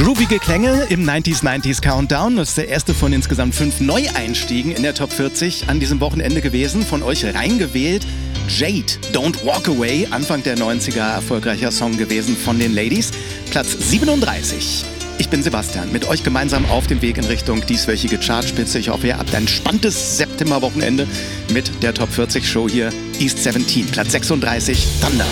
Groovige Klänge im 90s Countdown. Das ist der erste von insgesamt 5 Neueinstiegen in der Top 40 an diesem Wochenende gewesen. Von euch reingewählt Jade, Don't Walk Away, Anfang der 90er erfolgreicher Song gewesen von den Ladies. Platz 37. Ich bin Sebastian, mit euch gemeinsam auf dem Weg in Richtung dieswöchige Chartspitze. Ich hoffe, ihr habt ein spannendes Septemberwochenende mit der Top 40 Show hier. East 17, Platz 36, Thunder.